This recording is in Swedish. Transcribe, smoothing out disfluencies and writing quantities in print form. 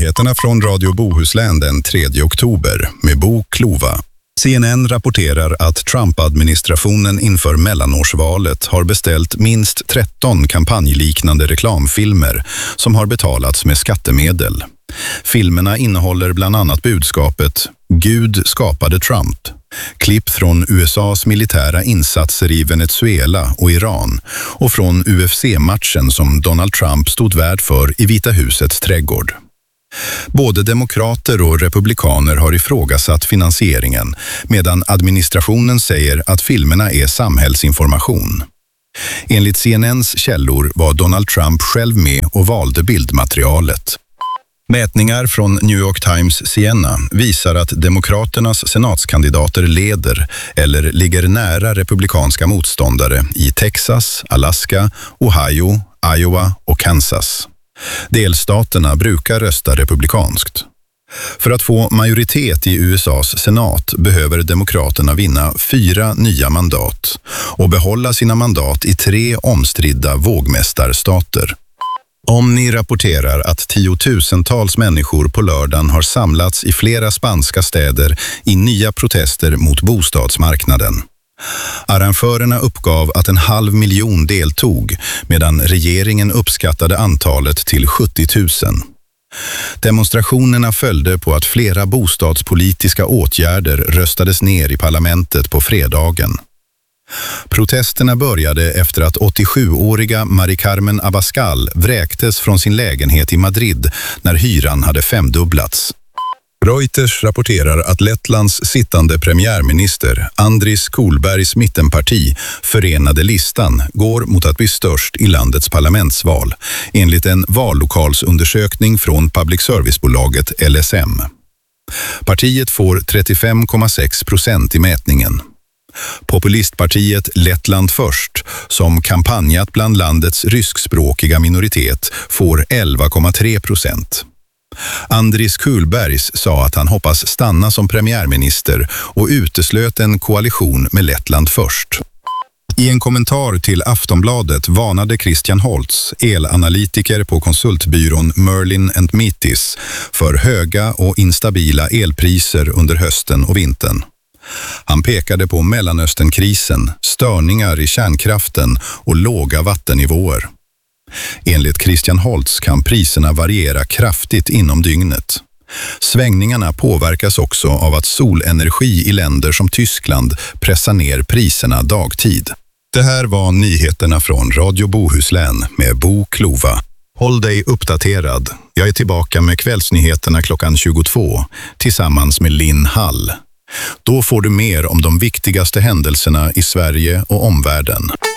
Nyheterna från Radio Bohuslän den 3 oktober med Bo Klova. CNN rapporterar att Trump-administrationen inför mellanårsvalet har beställt minst 13 kampanjliknande reklamfilmer som har betalats med skattemedel. Filmerna innehåller bland annat budskapet "Gud skapade Trump", klipp från USAs militära insatser i Venezuela och Iran och från UFC-matchen som Donald Trump stod värd för i Vita husets trädgård. Både demokrater och republikaner har ifrågasatt finansieringen, medan administrationen säger att filmerna är samhällsinformation. Enligt CNNs källor var Donald Trump själv med och valde bildmaterialet. Mätningar från New York Times Siena visar att demokraternas senatskandidater leder eller ligger nära republikanska motståndare i Texas, Alaska, Ohio, Iowa och Kansas. Delstaterna brukar rösta republikanskt. För att få majoritet i USAs senat behöver demokraterna vinna 4 nya mandat och behålla sina mandat i 3 omstridda vågmästarstater. Omni rapporterar att tiotusentals människor på lördagen har samlats i flera spanska städer i nya protester mot bostadsmarknaden. Arrangörerna uppgav att 500 000 deltog, medan regeringen uppskattade antalet till 70 000. Demonstrationerna följde på att flera bostadspolitiska åtgärder röstades ner i parlamentet på fredagen. Protesterna började efter att 87-åriga Mari Carmen Abascal vräktes från sin lägenhet i Madrid när hyran hade 5-dubblats. Reuters rapporterar att Lettlands sittande premiärminister Andris Kulbergs mittenparti Förenade listan går mot att bli störst i landets parlamentsval, enligt en vallokalsundersökning från public servicebolaget LSM. Partiet får 35,6% i mätningen. Populistpartiet Lettland först, som kampanjat bland landets ryskspråkiga minoritet, får 11,3%. Andris Kulbergs sa att han hoppas stanna som premiärminister och uteslöt en koalition med Lettland först. I en kommentar till Aftonbladet varnade Christian Holtz, elanalytiker på konsultbyrån Merlin & Metis, för höga och instabila elpriser under hösten och vintern. Han pekade på Mellanösternkrisen, störningar i kärnkraften och låga vattennivåer. Enligt Christian Holtz kan priserna variera kraftigt inom dygnet. Svängningarna påverkas också av att solenergi i länder som Tyskland pressar ner priserna dagtid. Det här var nyheterna från Radio Bohuslän med Bo Klova. Håll dig uppdaterad. Jag är tillbaka med kvällsnyheterna klockan 22 tillsammans med Linn Hall. Då får du mer om de viktigaste händelserna i Sverige och omvärlden.